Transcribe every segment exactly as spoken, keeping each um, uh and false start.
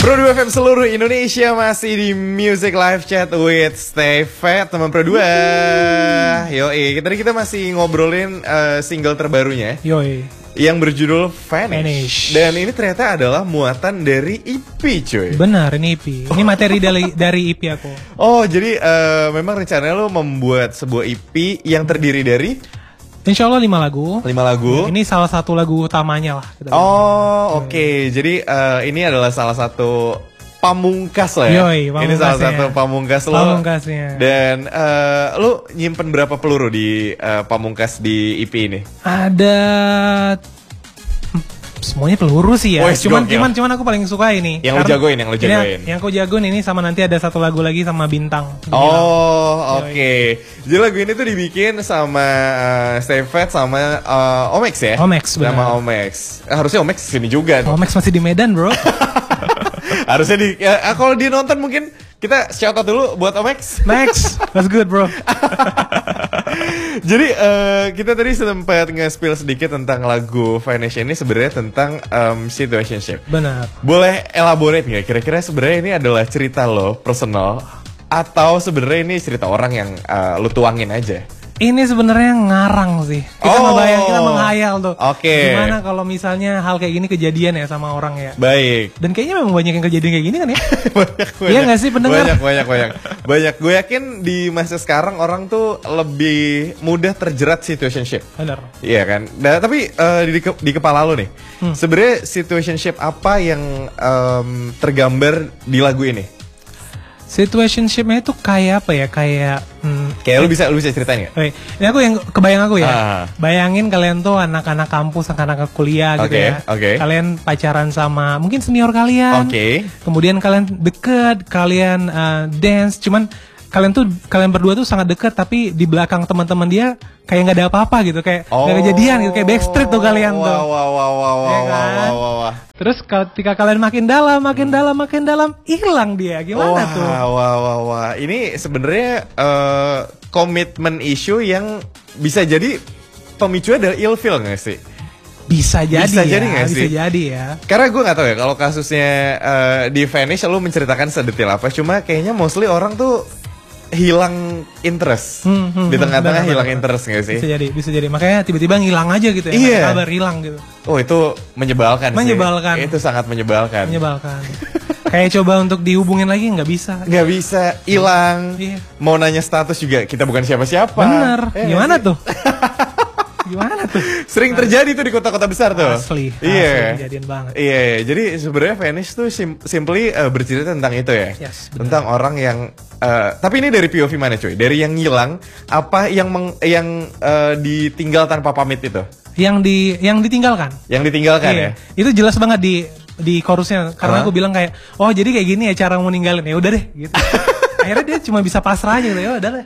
Pro dua F M seluruh Indonesia masih di Music Live Chat with Stay Fat, teman Pro dua. Yoi, tadi kita masih ngobrolin uh, single terbarunya. Yoi. Yang berjudul Vanish. Vanish. Dan ini ternyata adalah muatan dari E P, cuy. Benar, ini E P. Ini materi dari dari E P aku. Oh, jadi uh, memang rencananya lo membuat sebuah E P yang terdiri dari Insya Allah lima lagu. Lima lagu. Ya, ini salah satu lagu utamanya lah. Oh, oke. Okay. Jadi uh, ini adalah salah satu pamungkas lah ya. Yoi, ini salah satu pamungkas lo. Pamungkasnya. Dan uh, lo nyimpen berapa peluru di uh, pamungkas di E P ini? Ada semuanya peluru sih ya. Oh, cuman gokil. cuman cuman aku paling suka ini. Yang lo jagoin, yang lo jagoin. Yang aku jagoin ini sama nanti ada satu lagu lagi sama bintang. Oh, oke. Okay. Jadi lagu ini tuh dibikin sama uh, Stay Fat sama uh, Omex ya? Omex, benar. Sama Omex. Eh, harusnya Omex sini juga. Omex masih di Medan, bro. Harusnya di ya, kalau dia nonton mungkin kita shout out dulu buat Omex. Max, that's good, bro. Jadi uh, kita tadi sempat nge-spill sedikit tentang lagu Vanish ini sebenarnya tentang um, situationship. Benar. Boleh elaborate nggak? Kira-kira sebenarnya ini adalah cerita lo personal atau sebenarnya ini cerita orang yang uh, lo tuangin aja? Ini sebenarnya ngarang sih. Kita oh, ngebayang, kita menghayal tuh. Oke. Okay. Gimana kalau misalnya hal kayak gini kejadian ya sama orang ya? Baik. Dan kayaknya memang banyak yang kejadian kayak gini kan ya? banyak, banyak. Iya nggak sih pendengar? Banyak, banyak, banyak. Banyak. Gue yakin di masa sekarang orang tuh lebih mudah terjerat situationship. Benar. Iya kan. Nah, tapi uh, di, di kepala lo nih, hmm. sebenarnya situationship apa yang um, tergambar di lagu ini? Situationshipnya itu kayak apa ya? Kayak hmm, kayak lu bisa lu bisa ceritain nggak? Oke, ini aku yang kebayang aku ya. Ah. Bayangin kalian tuh anak-anak kampus, anak-anak kuliah gitu okay, ya. Okay. Kalian pacaran sama mungkin senior kalian. Oke. Okay. Kemudian kalian deket, kalian uh, dance. Cuman kalian tuh kalian berdua tuh sangat deket, tapi di belakang teman-teman dia kayak nggak ada apa-apa gitu, kayak nggak oh. kejadian gitu, kayak backstreet tuh kalian wow, tuh. Wow wow wow wow ya wow, kan? wow wow wow. Terus ketika kalian makin dalam, makin dalam, makin dalam, hilang dia. Gimana wow, tuh? Wah wah wah wah. Ini sebenarnya uh, komitmen issue yang bisa jadi pemicunya dari ilfeel nggak sih? Bisa jadi bisa ya, jadi gak sih? Bisa jadi ya. Karena gue gak tahu ya kalau kasusnya uh, di Vanish lu menceritakan sedetil apa. Cuma kayaknya mostly orang tuh hilang interest hmm, hmm, di tengah-tengah hmm, hilang bener, interest gak sih? Bisa jadi, bisa jadi. Makanya tiba-tiba ngilang aja gitu ya. Iya. Kabar hilang gitu. Oh itu menyebalkan, menyebalkan. sih. Itu sangat menyebalkan. Menyebalkan. Kayak coba untuk dihubungin lagi nggak bisa. Nggak bisa, hilang. Iya. Mau nanya status juga kita bukan siapa-siapa. Bener. Eh, Gimana tuh? Gimana tuh? Sering terjadi tuh di kota-kota besar tuh. Asli. Iya. Kejadian banget. Iya. Jadi sebenarnya Vanish tuh sim simply uh, bercerita tentang itu ya. Yes, tentang orang yang. Uh, tapi ini dari P O V mana cuy? Dari yang ngilang, apa yang meng, yang uh, ditinggal tanpa pamit itu? Yang di yang ditinggalkan. Yang ditinggalkan iya. ya. Itu jelas banget di di chorusnya. Karena huh? aku bilang kayak, oh jadi kayak gini ya cara mau ninggalin. Ya udah deh. Gitu. Akhirnya dia cuma bisa pasrah aja gitu ya udah deh.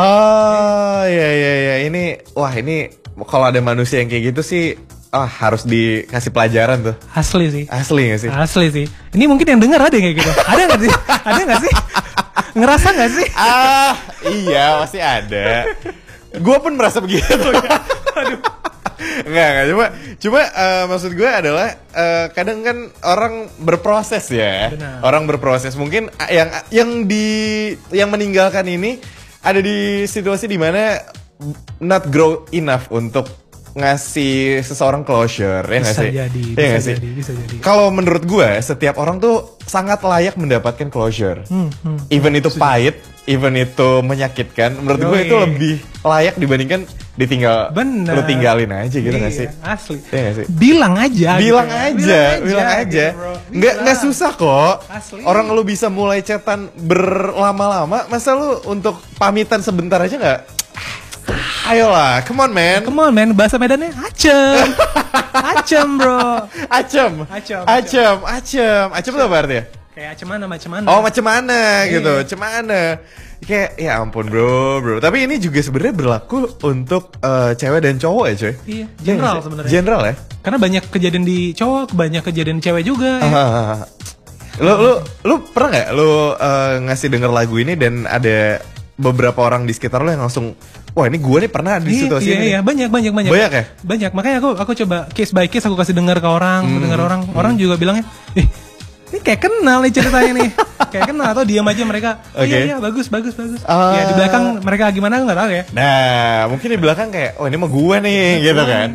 Oh iya iya iya ini wah ini kalau ada manusia yang kayak gitu sih. Ah oh, harus dikasih pelajaran tuh. Asli sih. Asli gak sih? Asli sih. Ini mungkin yang denger ada yang kayak gitu. Ada gak sih? Ada gak sih? Ngerasa gak sih? Ah iya pasti ada. Gue pun merasa begitu. Aduh. Enggak, enggak. Cuma, cuma uh, maksud gue adalah uh, kadang kan orang berproses ya. Benar. Orang berproses. Mungkin yang yang di yang meninggalkan ini ada di situasi dimana not grow enough untuk ngasih seseorang closure, ya nggak sih? Jadi, ya bisa jadi, bisa jadi. Kalau menurut gue, setiap orang tuh sangat layak mendapatkan closure. Hmm, hmm, even itu bisa pahit, jadi. even itu menyakitkan. Menurut gue itu lebih layak dibandingkan ditinggal, bener. Lu tinggalin aja gitu nggak iya, sih? Asli. Ya gak sih? Bilang aja. Bilang gitu. aja, bilang, bilang aja. Gitu, nggak nggak susah kok. Asli. Orang lu bisa mulai chatan berlama-lama, masa lu untuk pamitan sebentar aja nggak? Ayolah, come on man. Come on man, bahasa Medannya acem. Acem bro. Acem. Acem. Acem. Acem. Acem itu apa artinya? Kayak macam mana, macam mana. Oh, macam mana gitu. Iya. Macam mana. Kayak ya ampun bro, bro. Tapi ini juga sebenarnya berlaku untuk uh, cewek dan cowok ya cuy. Iya, general ya, sebenarnya. General ya. Karena banyak kejadian di cowok, banyak kejadian cewek juga ya. Ah, lu, lu, lu pernah nggak lu uh, ngasih denger lagu ini dan ada beberapa orang di sekitar lo yang langsung, wah ini gue nih pernah di situasi iya, ini. Iya, banyak, banyak, banyak. Banyak ya? Banyak, makanya aku aku coba case by case aku kasih dengar ke orang, hmm, dengar orang, hmm. orang juga bilangnya, eh ini kayak kenal nih ceritanya nih. Kayak kenal atau diam aja mereka. Oh, Oke. iya iya bagus bagus bagus. Ah. Ya di belakang mereka gimana nggak tahu ya. Nah, mungkin di belakang kayak, oh ini mah gue nih, gitu kan.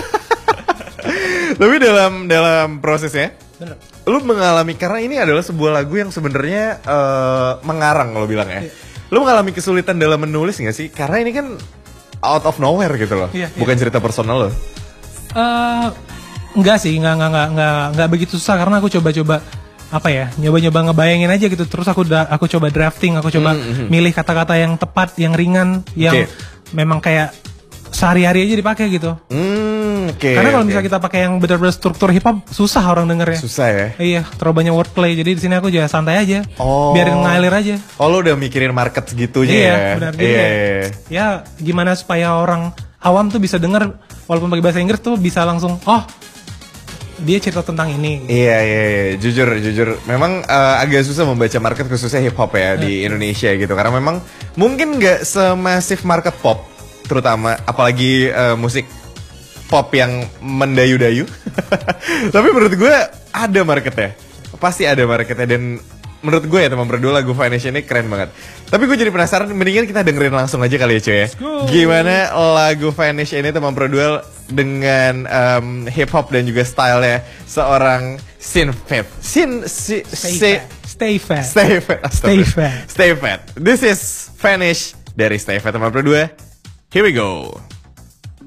Tapi dalam dalam prosesnya, Bener. lu mengalami, karena ini adalah sebuah lagu yang sebenarnya eh, mengarang lo bilang ya. Iya. Lu mengalami kesulitan dalam menulis nggak sih? Karena ini kan out of nowhere gitu loh, Iya, bukan iya. cerita personal lo. Eh, enggak sih, enggak enggak enggak enggak enggak begitu susah karena aku coba-coba apa ya, nyoba-nyoba ngebayangin aja gitu. Terus aku udah aku coba drafting, aku coba Mm-hmm. milih kata-kata yang tepat, yang ringan, yang Oke. memang kayak sehari-hari aja dipakai gitu. Hmm, oke. Karena kalau oke. misalnya kita pakai yang benar-benar struktur hip hop susah orang dengernya. Susah ya. Iya, terlalu banyak wordplay. Jadi di sini aku juga santai aja. Oh. Biarin ngalir aja. Oh, lu udah mikirin market segitunya Iya, ya. benar. Jadi Iya, kayak, iya. ya gimana supaya orang awam tuh bisa denger walaupun pakai bahasa Inggris tuh bisa langsung, oh dia cerita tentang ini. Iya, iya, iya, jujur, jujur. Memang eh, agak susah membaca market khususnya hip hop ya di Indonesia gitu. Karena memang mungkin nggak semasif market pop, terutama apalagi eh, musik pop yang mendayu-dayu. Tapi menurut gue ada marketnya, pasti ada marketnya, dan menurut gue ya teman berdua lagu Vanish ini keren banget. Tapi gue jadi penasaran, mendingan kita dengerin langsung aja kali ya cuy ya. go. Gimana lagu Vanish ini teman berdua dengan em, hip hop dan juga stylenya seorang Sin Fat. Sin si, Stay si, fat. Stay fat. Stay Fat. Stay Astaga. Fat. Stay Fat. This is Vanish dari Stay Fat teman berdua. Here we go.